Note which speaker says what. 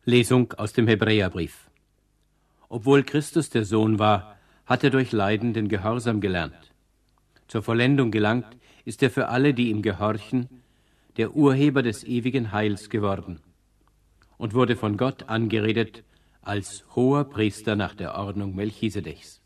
Speaker 1: Lesung aus dem Hebräerbrief. Obwohl Christus der Sohn war, hat er durch Leiden den Gehorsam gelernt. Zur Vollendung gelangt ist er für alle, die ihm gehorchen, der Urheber des ewigen Heils geworden und wurde von Gott angeredet als hoher Priester nach der Ordnung Melchisedechs.